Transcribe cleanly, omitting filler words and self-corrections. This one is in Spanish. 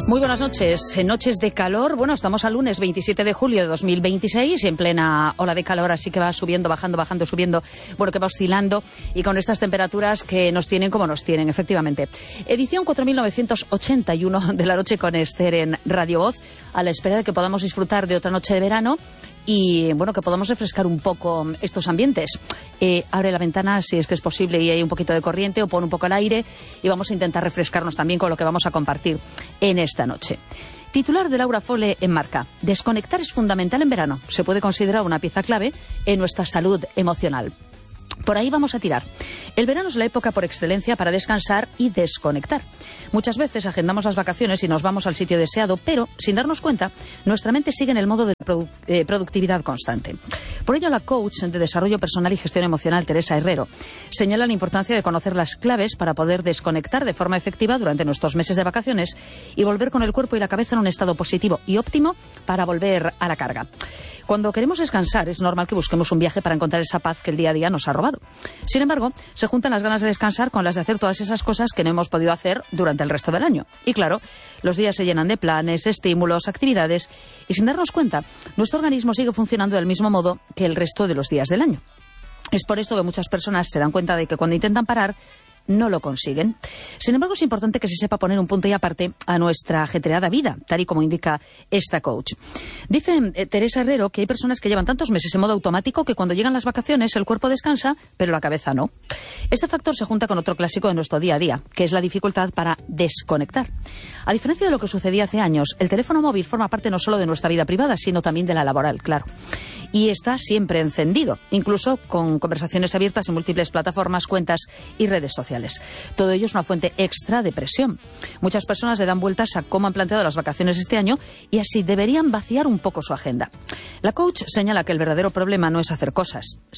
Muy buenas noches. En noches de calor, bueno, estamos al lunes 27 de julio de 2026 y en plena ola de calor, así que va subiendo, bajando, subiendo, bueno, que va oscilando y con estas temperaturas que nos tienen como nos tienen, efectivamente. Edición 4981 de la noche con Esther en Radio Voz, a la espera de que podamos disfrutar de otra noche de verano y, bueno, que podamos refrescar un poco estos ambientes. Abre la ventana si es que es posible y hay un poquito de corriente, o pon un poco el aire y vamos a intentar refrescarnos también con lo que vamos a compartir en esta noche. Titular de Laura Fole en Marca: desconectar es fundamental en verano. Se puede considerar una pieza clave en nuestra salud emocional. Por ahí vamos a tirar. El verano es la época por excelencia para descansar y desconectar. Muchas veces agendamos las vacaciones y nos vamos al sitio deseado, pero sin darnos cuenta, nuestra mente sigue en el modo de productividad constante. Por ello, la coach de desarrollo personal y gestión emocional, Teresa Herrero, señala la importancia de conocer las claves para poder desconectar de forma efectiva durante nuestros meses de vacaciones y volver con el cuerpo y la cabeza en un estado positivo y óptimo para volver a la carga. Cuando queremos descansar, es normal que busquemos un viaje para encontrar esa paz que el día a día nos ha robado. Sin embargo, se juntan las ganas de descansar con las de hacer todas esas cosas que no hemos podido hacer durante el resto del año. Y claro, los días se llenan de planes, estímulos, actividades, y sin darnos cuenta, nuestro organismo sigue funcionando del mismo modo que el resto de los días del año. Es por esto que muchas personas se dan cuenta de que cuando intentan parar, no lo consiguen. Sin embargo, es importante que se sepa poner un punto y aparte a nuestra ajetreada vida, tal y como indica esta coach. Dice Teresa Herrero que hay personas que llevan tantos meses en modo automático que cuando llegan las vacaciones el cuerpo descansa, pero la cabeza no. Este factor se junta con otro clásico de nuestro día a día, que es la dificultad para desconectar. A diferencia de lo que sucedía hace años, el teléfono móvil forma parte no solo de nuestra vida privada, sino también de la laboral, claro. Y está siempre encendido, incluso con conversaciones abiertas en múltiples plataformas, cuentas y redes sociales. Todo ello es una fuente extra de presión. Muchas personas le dan vueltas a cómo han planteado las vacaciones este año y así deberían vaciar un poco su agenda. La coach señala que el verdadero problema no es hacer cosas,